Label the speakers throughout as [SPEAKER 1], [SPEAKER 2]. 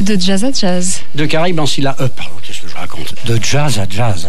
[SPEAKER 1] De jazz à jazz.
[SPEAKER 2] De Caraïbes en Silla. Pardon, qu'est-ce que je raconte? De jazz à jazz.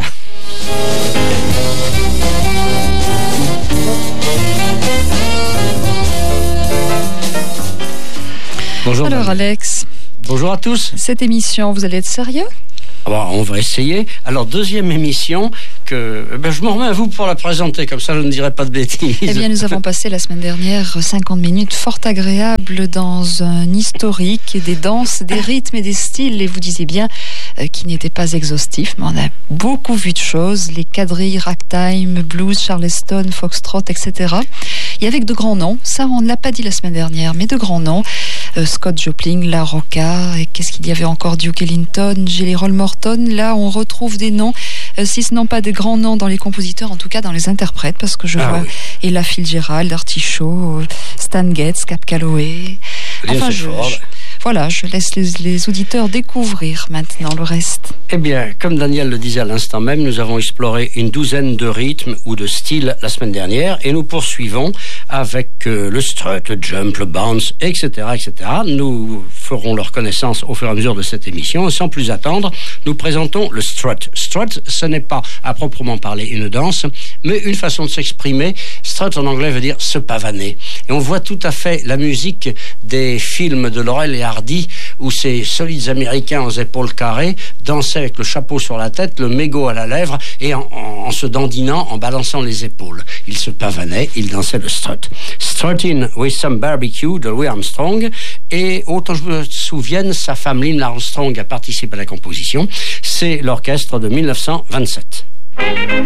[SPEAKER 2] Bonjour.
[SPEAKER 1] Alors Alex.
[SPEAKER 2] Bonjour à tous.
[SPEAKER 1] Cette émission, vous allez être sérieux?
[SPEAKER 2] On va essayer. Alors, deuxième émission que je m'en remets à vous pour la présenter, comme ça je ne dirai pas de bêtises.
[SPEAKER 1] Eh bien, nous avons passé la semaine dernière 50 minutes fort agréables dans un historique et des danses, des rythmes et des styles, et vous disiez bien qui n'était pas exhaustif, mais on a beaucoup vu de choses, les quadrilles, ragtime, blues, charleston, foxtrot, etc. Et avec de grands noms, ça on ne l'a pas dit la semaine dernière, mais de grands noms, Scott Joplin, La Rocca, et qu'est-ce qu'il y avait encore, Duke Ellington, Jelly Roll Morton. Là on retrouve des noms, si ce n'est pas des grands noms dans les compositeurs, en tout cas dans les interprètes, parce que je vois Ella Fitzgerald, Artie Shaw, Stan Getz, Cab Calloway. Enfin, je laisse les auditeurs découvrir maintenant le reste.
[SPEAKER 2] Eh bien, comme Daniel le disait à l'instant même, nous avons exploré une douzaine de rythmes ou de styles la semaine dernière et nous poursuivons avec le strut, le jump, le bounce, etc., etc. Nous ferons leur connaissance au fur et à mesure de cette émission et sans plus attendre, nous présentons le strut. Strut, ce n'est pas à proprement parler une danse, mais une façon de s'exprimer. Strut en anglais veut dire se pavaner. Et on voit tout à fait la musique des films de Laurel et Hardy où ces solides Américains aux épaules carrées dansaient avec le chapeau sur la tête, le mégot à la lèvre et en se dandinant, en balançant les épaules. Ils se pavanaient, ils dansaient le strut. Strutting with some barbecue de Louis Armstrong, et autant je me souvienne, sa femme Lynn Armstrong a participé à la composition. C'est l'orchestre de 1927.